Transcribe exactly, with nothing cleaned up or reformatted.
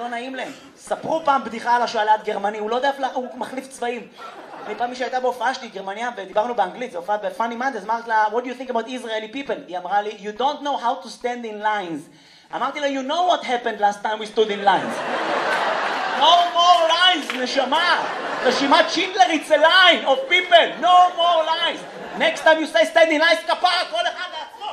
לא נעים להם. ספרו פעם בדיחה על השועלת גרמני, הוא לא יודע, הוא מחליף צבעים. אני פעם מי שהייתה בהופעה שלי, גרמניה, ודיברנו באנגלית, זו הופעה בפאני מנדס, אמרתי לה, what do you think about Israeli people? היא אמרה לי, you don't know how to stand in lines. אמרתי לה, you know what happened last time we stood in lines. No more lines, נשמה. רשימת שינדלר, it's a line of people. No more lines. Next time you say stand in lines, כפרה, כל אחד